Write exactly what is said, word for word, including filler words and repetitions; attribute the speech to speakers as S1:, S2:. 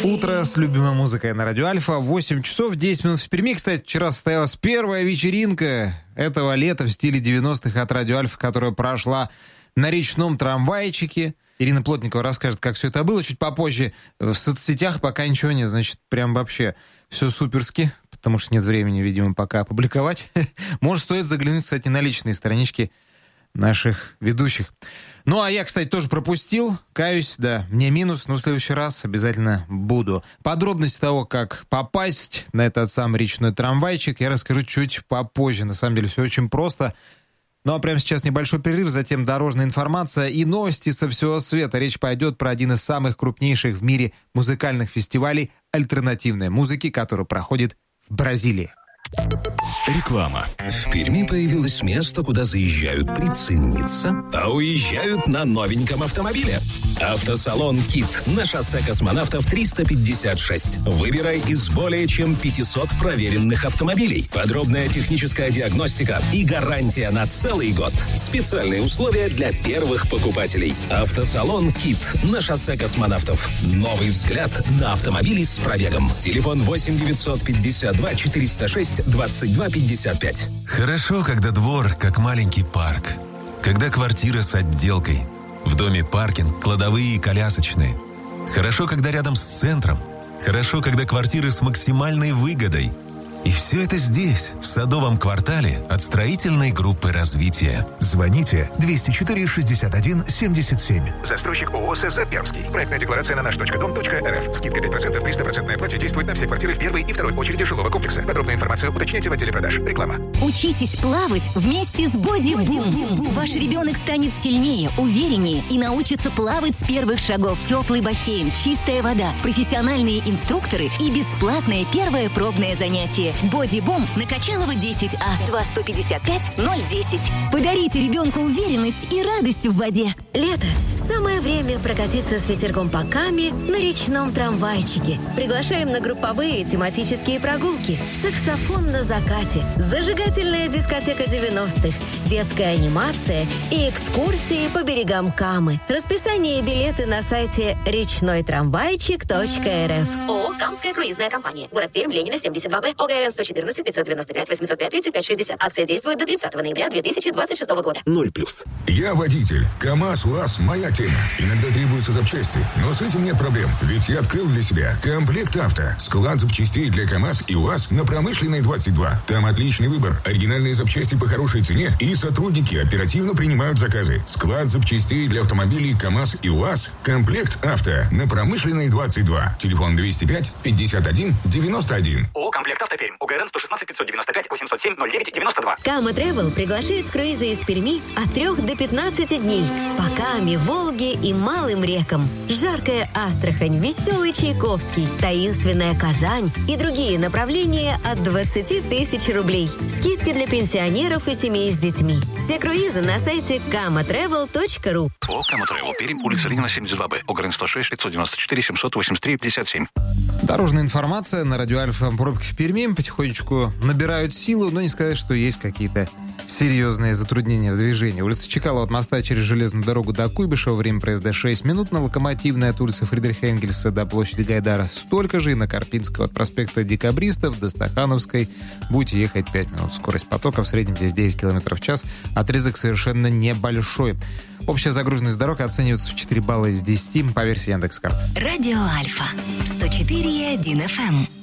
S1: Утро с любимой музыкой на Радио Альфа. восемь часов десять минут в Перми. Кстати, вчера состоялась первая вечеринка этого лета в стиле девяностых от Радио Альфа, которая прошла на речном трамвайчике. Ирина Плотникова расскажет, как все это было чуть попозже. В соцсетях пока ничего нет, значит, прям вообще все суперски, потому что нет времени, видимо, пока опубликовать. Может, стоит заглянуть, кстати, на личные странички наших ведущих. Ну, а я, кстати, тоже пропустил. Каюсь, да, мне минус, но в следующий раз обязательно буду. Подробности того, как попасть на этот самый речной трамвайчик, я расскажу чуть попозже. На самом деле все очень просто. Ну, а прямо сейчас небольшой перерыв, затем дорожная информация и новости со всего света. Речь пойдет про один из самых крупнейших в мире музыкальных фестивалей альтернативной музыки, который проходит в Бразилии.
S2: Реклама. В Перми появилось место, куда заезжают прицениться, а уезжают на новеньком автомобиле. Автосалон «Кит» на шоссе Космонавтов триста пятьдесят шесть. Выбирай из более чем пятисот проверенных автомобилей. Подробная техническая диагностика и гарантия на целый год. Специальные условия для первых покупателей. Автосалон «Кит» на шоссе Космонавтов. Новый взгляд на автомобили с пробегом. Телефон восемь девятьсот пятьдесят два четыреста шесть двадцать два пятьдесят пять.
S3: Хорошо, когда двор как маленький парк. Когда квартира с отделкой. В доме паркинг, кладовые и колясочные. Хорошо, когда рядом с центром. Хорошо, когда квартиры с максимальной выгодой. И все это здесь, в Садовом квартале от строительной группы развития.
S4: Звоните двести четыре шестьдесят один семьдесят семь.
S5: Застройщик ООО СЗ Пермский. Проектная декларация на наш точка дом точка эр эф. Скидка пять процентов при стопроцентной оплате действует на все квартиры в первой и второй очереди жилого комплекса. Подробную информацию уточняйте в отделе продаж. Реклама.
S6: Учитесь плавать вместе с Боди Бум. Ваш ребенок станет сильнее, увереннее и научится плавать с первых шагов. Теплый бассейн, чистая вода, профессиональные инструкторы и бесплатное первое пробное занятие. Боди Бум на Качалова десять А, два сто пятьдесят пять ноль десять. Подарите ребенку уверенность и радость в воде.
S7: Лето. Самое время прокатиться с ветерком по Каме на речном трамвайчике. Приглашаем на групповые тематические прогулки. Саксофон на закате, зажигательная дискотека девяностых, детская анимация и экскурсии по берегам Камы. Расписание и билеты на сайте речной трамвайчик точка эр эф.
S8: ООО «Камская круизная компания». Город Пермь, Ленина, семьдесят два Б. ОГРН сто четырнадцать пятьсот девяносто пять восемьсот пять тридцать пять шестьдесят. Акция действует до тридцатого ноября две тысячи двадцать шестого года.
S2: Ноль плюс.
S9: Я водитель. КамАЗ, УАЗ – моя тема. Иногда требуются запчасти, но с этим нет проблем. Ведь я открыл для себя Комплект Авто. Склад запчастей для КамАЗ и УАЗ на Промышленной двадцать два. Там отличный выбор, оригинальные запчасти по хорошей цене и сотрудники оперативно принимают заказы. Склад запчастей для автомобилей КамАЗ и УАЗ. Комплект Авто на Промышленной двадцать два. Телефон двести пять пятьдесят один девяносто один.
S10: ООО «Комплект Авто Пермь». ОГРН сто шестнадцать пятьсот девяносто пять восемьсот семь ноль девять девяносто два.
S7: Кама Тревел приглашает в круизы из Перми от трех до пятнадцати дней. По Каме, Волге и малым рекам. Жаркая Астрахань, веселый Чайковский, таинственная Казань и другие направления от двадцати тысяч рублей. Скидка для пенсионеров и семей с детьми. Все круизы на сайте кама тревел точка ру.
S11: ООО «Кама Тревел» Пермь, улица Ленина, семьдесят два Б. ОГРН сто шесть пятьсот девяносто четыре семьсот восемьдесят три пятьдесят семь.
S1: Дорожная информация на Радио Альфа. Пробки в Перми потихонечку набирают силу, но не сказать, что есть какие-то серьезные затруднения в движении. Улица Чекалова от моста через железную дорогу до Куйбышева. Время проезда шесть минут. На Локомотивной от улицы Фридриха Энгельса до площади Гайдара столько же. И на Карпинского от проспекта Декабристов до Стахановской будете ехать пять минут. Скорость потока в среднем здесь девять километров в час. Отрезок совершенно небольшой. Общая загруженность дорог оценивается в четыре балла из десяти по версии Яндекс.Карт.
S6: Радио Альфа сто четыре и один эф эм.